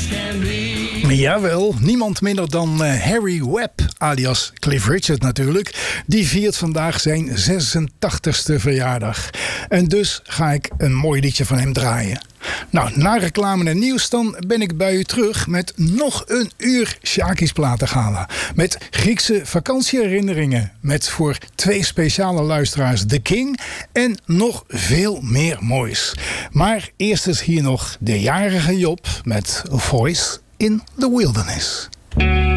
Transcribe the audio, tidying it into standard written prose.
Jawel, niemand minder dan Harry Webb, alias Cliff Richard natuurlijk. Die viert vandaag zijn 86e verjaardag. En dus ga ik een mooi liedje van hem draaien. Nou, na reclame en nieuws dan ben ik bij u terug met nog een uur Sjaki's Platengala. Met Griekse vakantieherinneringen. Met voor 2 speciale luisteraars The King. En nog veel meer moois. Maar eerst is hier nog de jarige Job met Voice in the Wilderness.